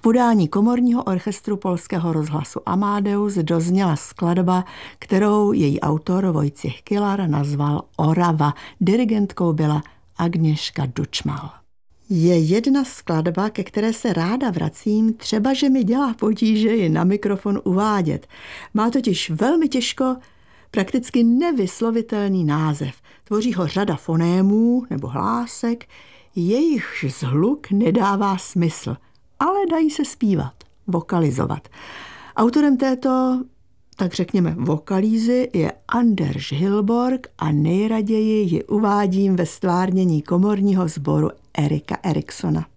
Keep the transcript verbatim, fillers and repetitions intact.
podání komorního orchestru Polského rozhlasu Amadeus dozněla skladba, kterou její autor Wojciech Kilar nazval Orava. Dirigentkou byla Agnieszka Dučmal. Je jedna skladba, ke které se ráda vracím, třeba že mi dělá potíže ji na mikrofon uvádět. Má totiž velmi těžko, prakticky nevyslovitelný název. Tvoří ho řada fonémů nebo hlásek, jejichž zhluk nedává smysl, ale dají se zpívat, vokalizovat. Autorem této, tak řekněme, vokalízy je Anders Hilborg a nejraději ji uvádím ve stvárnění komorního sboru Erika Eriksona.